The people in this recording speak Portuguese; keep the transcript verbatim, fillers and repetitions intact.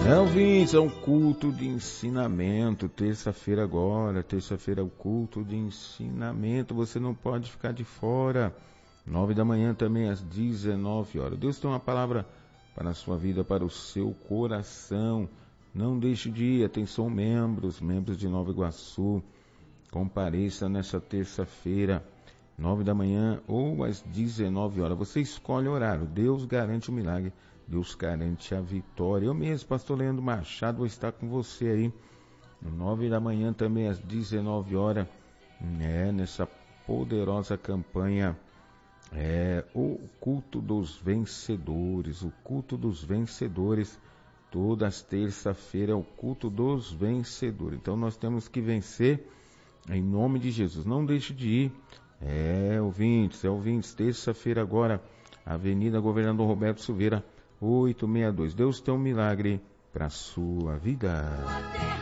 É, ouvintes, é um culto de ensinamento, terça-feira agora, terça-feira é o culto de ensinamento, você não pode ficar de fora, nove da manhã também às dezenove horas. Deus tem uma palavra para a sua vida, para o seu coração, não deixe de ir, atenção membros, membros de Nova Iguaçu, compareça nessa terça-feira, nove da manhã ou às dezenove horas, você escolhe o horário, Deus garante o milagre, Deus garante a vitória. Eu mesmo, pastor Leandro Machado, vou estar com você aí, nove da manhã também às dezenove horas, é, nessa poderosa campanha, é, o culto dos vencedores, o culto dos vencedores, todas as terça-feira é o culto dos vencedores. Então nós temos que vencer em nome de Jesus. Não deixe de ir, é, ouvintes, é ouvintes, terça-feira agora, Avenida Governador Roberto Silveira, oitocentos e sessenta e dois. Deus tem um milagre para a sua vida.